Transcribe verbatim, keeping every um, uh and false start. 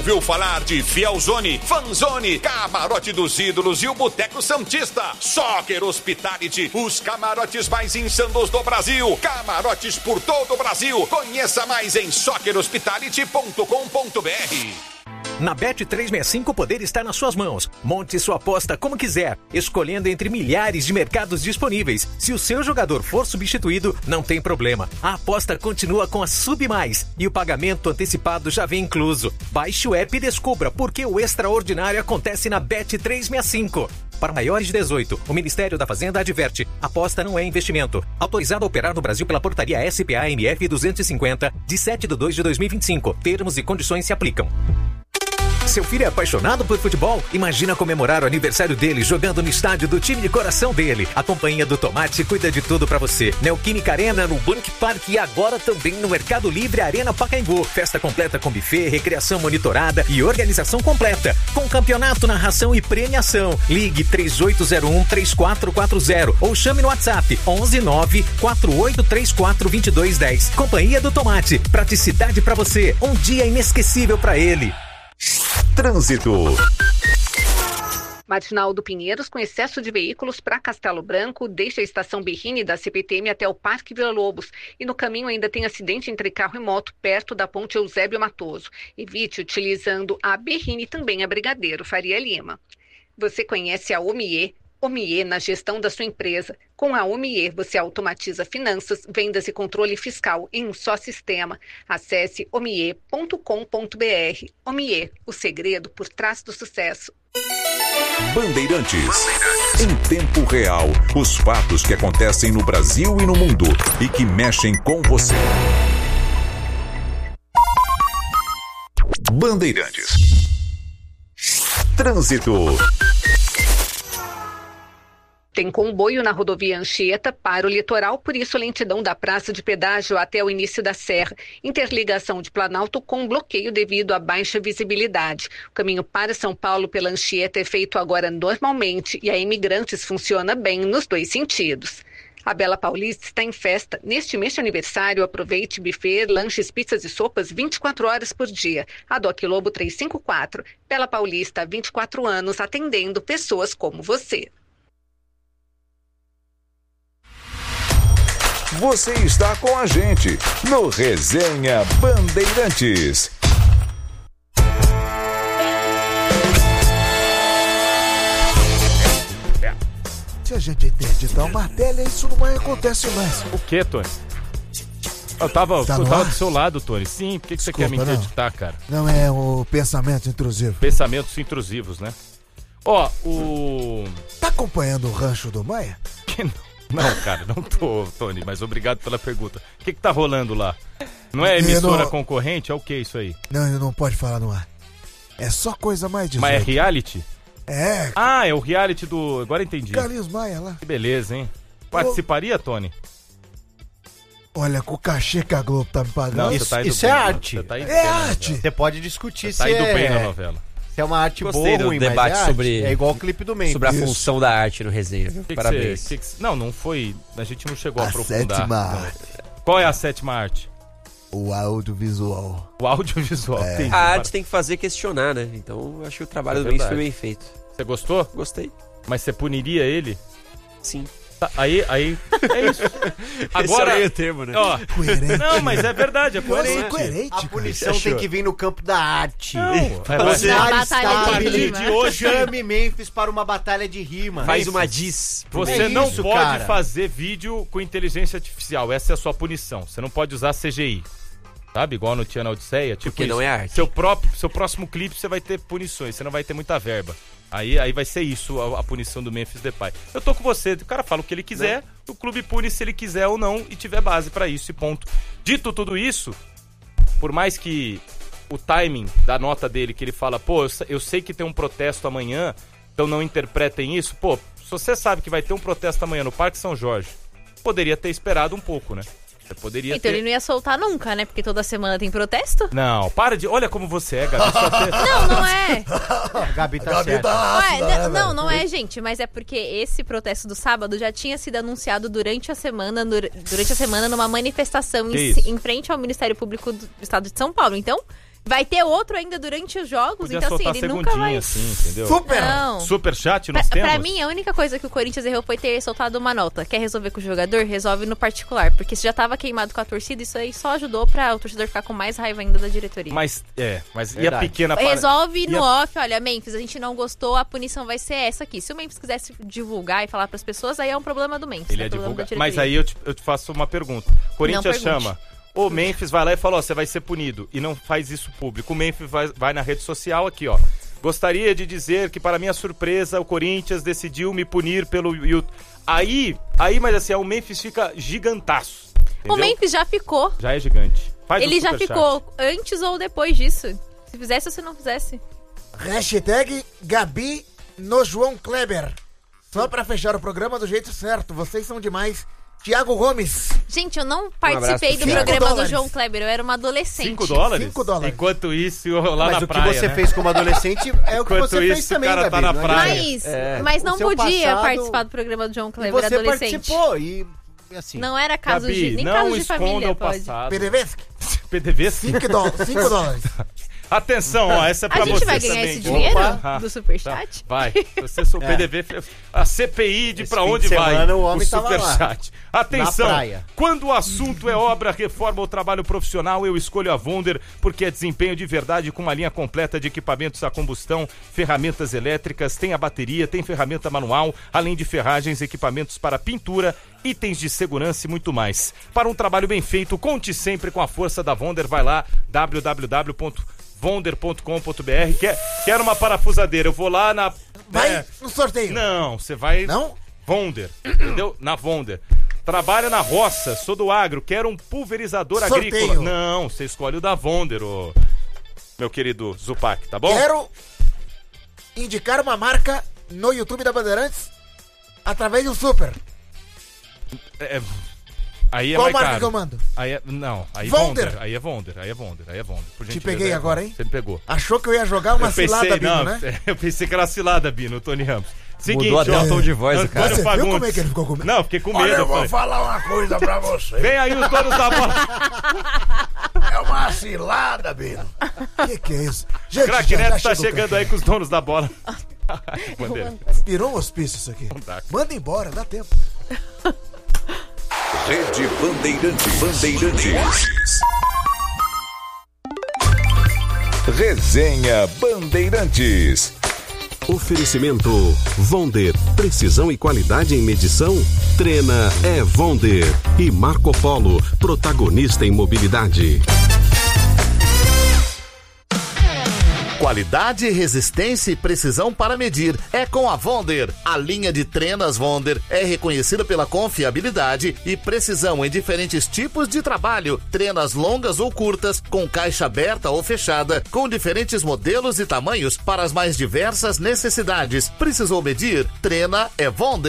ouviu falar de Fielzone, Fanzone, Camarote dos Ídolos e o Boteco Santista? Soccer Hospitality, os camarotes mais insanos do Brasil. Camarotes por todo o Brasil. Conheça mais em soccer hospitality ponto com ponto b r. Na Bet trezentos e sessenta e cinco o poder está nas suas mãos. Monte sua aposta como quiser, escolhendo entre milhares de mercados disponíveis. Se o seu jogador for substituído, não tem problema. A aposta continua com a Submais e o pagamento antecipado já vem incluso. Baixe o app e descubra por que o extraordinário acontece na Bet trezentos e sessenta e cinco. Para maiores de dezoito, o Ministério da Fazenda adverte: aposta não é investimento. Autorizado a operar no Brasil pela portaria S P A M F duzentos e cinquenta, de sete de dois de dois mil e vinte e cinco. Termos e condições se aplicam. Seu filho é apaixonado por futebol? Imagina comemorar o aniversário dele jogando no estádio do time de coração dele. A Companhia do Tomate cuida de tudo pra você. Neoquímica Arena no Bank Park e agora também no Mercado Livre Arena Pacaembu. Festa completa com buffet, recreação monitorada e organização completa. Com campeonato, narração e premiação. Ligue três oito zero um, três quatro quatro zero ou chame no WhatsApp onze nove quatro oito três quatro dois dois um zero. Companhia do Tomate. Praticidade pra você. Um dia inesquecível pra ele. Trânsito. Marginal do Pinheiros, com excesso de veículos para Castelo Branco, deixa a estação Berrini da C P T M até o Parque Vila Lobos. E no caminho ainda tem acidente entre carro e moto perto da ponte Eusébio Matoso. Evite utilizando a Berrini, também a Brigadeiro Faria Lima. Você conhece a Omie? Omie na gestão da sua empresa. Com a Omie, você automatiza finanças, vendas e controle fiscal em um só sistema. Acesse omie ponto com ponto b r. Omie, o segredo por trás do sucesso. Bandeirantes. Bandeirantes. Em tempo real, os fatos que acontecem no Brasil e no mundo e que mexem com você. Bandeirantes. Trânsito. Tem comboio na rodovia Anchieta para o litoral, por isso lentidão da praça de pedágio até o início da serra. Interligação de Planalto com bloqueio devido à baixa visibilidade. O caminho para São Paulo pela Anchieta é feito agora normalmente e a Imigrantes funciona bem nos dois sentidos. A Bela Paulista está em festa. Neste mês de aniversário, aproveite buffet, lanches, pizzas e sopas vinte e quatro horas por dia. A Doc Lobo trezentos e cinquenta e quatro. Bela Paulista há vinte e quatro anos atendendo pessoas como você. Você está com a gente no Resenha Bandeirantes. Se a gente interditar o martelo, isso não vai acontecer mais. O que, Tony? Eu tava, Tá eu no tava ar? do seu lado, Tony. Sim, por que, que você quer me Desculpa, não. interditar, cara? Não é o pensamento intrusivo. Pensamentos intrusivos, né? Ó, o... Tá acompanhando o rancho do Maia? Que não? Não, cara, não tô, Tony, mas obrigado pela pergunta. O que que tá rolando lá? Não é emissora não... concorrente? É o que isso aí? Não, ele não pode falar no ar. É só coisa mais de Mas é reality? É. Ah, é o reality do... Agora entendi. Carlinhos Maia lá. Que beleza, hein? Participaria, Tony? Olha, com o cachê que a Globo tá me pagando. Não, isso tá indo isso bem, é né? arte. Você tá indo É bem na arte. novela. Você pode discutir Você tá se indo é... bem na novela. se é uma arte Gostei boa ou ruim, do debate mas é, sobre- é igual o clipe do Mendes. Sobre a Isso. função da arte no resenha, viu? Que que Parabéns. cê- que que- não, não foi... A gente não chegou a, A aprofundar. sétima Não. arte. Qual é a sétima arte? O audiovisual. O audiovisual. É. Entendi. A arte tem que fazer questionar, né? Então eu acho que o trabalho É do Mendes verdade. foi bem feito. Você gostou? Gostei. Mas você puniria ele? Sim. Tá, aí, aí, é isso. Agora, Esse é o termo, né? ó, Coerente. não, mas é verdade, é Nossa, coerente. coerente, A cara. punição tem que vir no campo da arte. Não, vai, vai. Você Uma batalha de A partir estável. de hoje, Chame Memphis para uma batalha de rima. Faz uma diz. você É não isso, pode cara. fazer vídeo com inteligência artificial. Essa é a sua punição. Você não pode usar C G I. Sabe? Igual no Tinha na Odisseia. Tipo Porque isso. não é arte. Seu, próprio, seu próximo clipe você vai ter punições. Você não vai ter muita verba. Aí, aí vai ser isso, a, a punição do Memphis Depay. Eu tô com você. O cara fala o que ele quiser. O clube pune se ele quiser ou não. E tiver base pra isso e ponto. Dito tudo isso, por mais que o timing da nota dele, que ele fala, pô, eu, se- eu sei que tem um protesto amanhã, então não interpretem isso. Pô, se você sabe que vai ter um protesto amanhã no Parque São Jorge, poderia ter esperado um pouco, né? Você poderia Então ter... ele não ia soltar nunca, né? Porque toda semana tem protesto? Não, para de... Olha como você é, Gabi. Só ter... Não, não é. A Gabi tá Gabi certa. tá Ué, ácida, né, não, não, velho? não é, gente. Mas é porque esse protesto do sábado já tinha sido anunciado durante a semana, dur- durante a semana numa manifestação Que em, isso? em frente ao Ministério Público do Estado de São Paulo. Então, Vai ter outro ainda durante os jogos, Podia então assim, soltar ele nunca segundinha, vai... assim, entendeu? Super! Não. Super chat Pra, nós temos? pra mim, a única coisa que o Corinthians errou foi ter soltado uma nota. Quer resolver com o jogador? Resolve no particular. Porque se já tava queimado com a torcida, isso aí só ajudou pra o torcedor ficar com mais raiva ainda da diretoria. Mas, é, mas e a Verdade. pequena... para- Resolve e no a- off, olha, Memphis, a gente não gostou, a punição vai ser essa aqui. Se o Memphis quisesse divulgar e falar pras pessoas, aí é um problema do Memphis. Ele é é problema da divulga... Mas diretoria. aí eu te, eu te faço uma pergunta. Corinthians pergunte. chama... O Memphis vai lá e fala, ó, você vai ser punido. E não faz isso público. O Memphis vai, vai na rede social aqui, ó. Gostaria de dizer que, para minha surpresa, o Corinthians decidiu me punir pelo YouTube. Aí, aí, mas assim, o Memphis fica gigantaço. O Entendeu? Memphis já ficou. Já é gigante. Faz Ele o já superchat. ficou antes ou depois disso. Se fizesse ou se não fizesse. Hashtag Gabi no João Kleber. Só pra fechar o programa do jeito certo. Vocês são demais. Tiago Gomes. Gente, eu não abraço participei pro do Thiago. programa Cinco do dólares. João Kleber. Eu era uma adolescente. Cinco dólares? Cinco dólares. Enquanto isso, eu lá Mas na o que praia, você né? fez como adolescente é o que Enquanto você fez isso, o também, cara tá Gabi, na não é? praia. Mas, É, mas o não seu podia passado- participar do programa do João E Kleber você adolescente. participou e e assim. Não era caso Gabi, de. Nem não caso de esconda família o pode. passado. Pedevesque. P D V? Cinco dólares. Cinco dólares. Atenção, ó, essa é pra A gente você vai ganhar também. esse dinheiro Opa. do Tá, Superchat? vai. Você sou É. P D V, a C P I de Esse pra fim onde de vai semana o homem tava lá. superchat. Atenção, Na praia. quando o assunto é obra, reforma ou trabalho profissional, eu escolho a Wonder, porque é desempenho de verdade com uma linha completa de equipamentos a combustão, ferramentas elétricas, tem a bateria, tem ferramenta manual, além de ferragens, equipamentos para pintura, itens de segurança e muito mais. Para um trabalho bem feito, conte sempre com a força da Wonder. Vai lá, w w w ponto vonder ponto com ponto b r. Quer, quer uma parafusadeira? Eu vou lá na... Vai é, no sorteio. não, você vai... Não? Wonder, entendeu? Na Wonder. Trabalha na roça, sou do agro, quero um pulverizador Sorteio. agrícola. Não, você escolhe o da Wonder, ô, meu querido Zupac, tá bom? Quero indicar uma marca no YouTube da Bandeirantes através do Super. É, aí é Qual mais marca caro. que eu mando? Aí é, não, aí Wonder. Wonder. Aí é Wonder, aí é Wonder, aí é Wonder. Por Te gentileza, peguei aí é agora, Wonder. hein? Você me pegou. Achou que eu ia jogar uma eu pensei, cilada, Bino, não, né? eu pensei que era cilada, Bino, Tony Ramos. Seguinte, Mudou até ó, o tom de voz do cara. Antônio Você viu Fagundes. como é que ele ficou com medo? Não, fiquei com medo. Olha, eu eu vou falei, falar uma coisa pra você. vem aí os donos da bola. É uma cilada, Bino. Que que é isso? Gente, Craque já- já Neto tá chegou o chegando café. aí com os donos da bola. Bandeira. Virou um hospício isso aqui. dá. Manda embora, dá tempo. Rede Bandeirantes. Bandeirantes. Resenha Bandeirantes. Oferecimento Wonder, precisão e qualidade em medição? Trena é Wonder. E Marco Polo, protagonista em mobilidade. Qualidade, resistência e precisão para medir é com a Wonder. A linha de trenas Wonder é reconhecida pela confiabilidade e precisão em diferentes tipos de trabalho. Trenas longas ou curtas, com caixa aberta ou fechada, com diferentes modelos e tamanhos para as mais diversas necessidades. Precisou medir? Trena é Wonder.